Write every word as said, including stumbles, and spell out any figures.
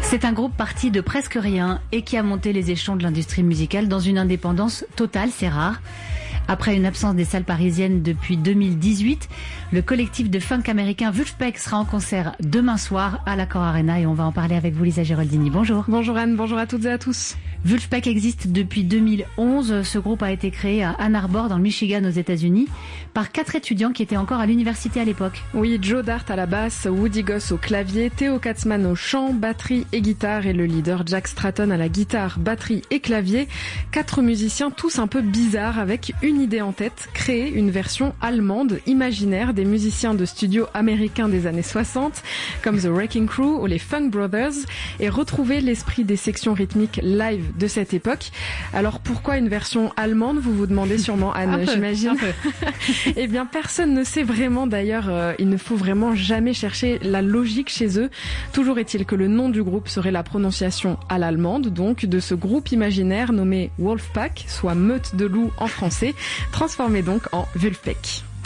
C'est un groupe parti de presque rien et qui a monté les échelons de l'industrie musicale dans une indépendance totale, c'est rare. Après une absence des salles parisiennes depuis deux mille dix-huit, le collectif de funk américain Vulfpeck sera en concert demain soir à l'Accor Arena et on va en parler avec vous, Lisa Geraldini. Bonjour. Bonjour Anne, bonjour à toutes et à tous. Vulfpeck existe depuis deux mille onze. Ce groupe a été créé à Ann Arbor, dans le Michigan, aux États-Unis, par quatre étudiants qui étaient encore à l'université à l'époque. Oui, Joe Dart à la basse, Woody Goss au clavier, Theo Katzman au chant, batterie et guitare et le leader Jack Stratton à la guitare, batterie et clavier. Quatre musiciens tous un peu bizarres avec une idée en tête, créer une version allemande imaginaire des musiciens de studio américains des années soixante, comme The Wrecking Crew ou les Funk Brothers, et retrouver l'esprit des sections rythmiques live de cette époque. Alors pourquoi une version allemande, vous vous demandez sûrement, Anne, j'imagine. Eh bien, personne ne sait vraiment. D'ailleurs, euh, il ne faut vraiment jamais chercher la logique chez eux. Toujours est-il que le nom du groupe serait la prononciation à l'allemande, donc de ce groupe imaginaire nommé Wolfpack, soit meute de loups en français, transformé donc en Vulfpeck.